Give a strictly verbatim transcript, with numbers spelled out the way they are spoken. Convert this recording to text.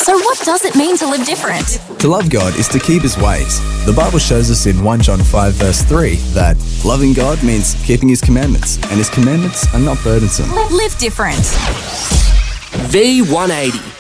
So what does it mean to live different? To love God is to keep His ways. The Bible shows us in First John five verse three that loving God means keeping His commandments, and His commandments are not burdensome. Live different. V one eighty.